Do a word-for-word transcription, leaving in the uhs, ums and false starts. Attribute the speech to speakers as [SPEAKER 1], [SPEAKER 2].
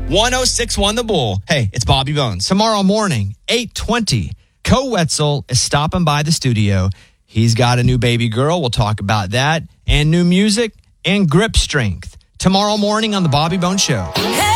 [SPEAKER 1] one oh six point one The Bull. Hey, it's Bobby Bones. Tomorrow morning, eight twenty, Co Wetzel is stopping by the studio. He's got a new baby girl. We'll talk about that. And new music and grip strength. Tomorrow morning on The Bobby Bones Show.